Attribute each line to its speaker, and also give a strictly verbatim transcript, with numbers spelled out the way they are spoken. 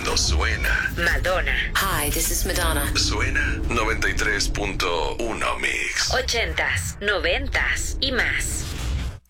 Speaker 1: cuando suena.
Speaker 2: Madonna.
Speaker 3: Hi, this is Madonna.
Speaker 1: Suena noventa y tres punto uno Mix.
Speaker 2: Ochentas, noventas y más.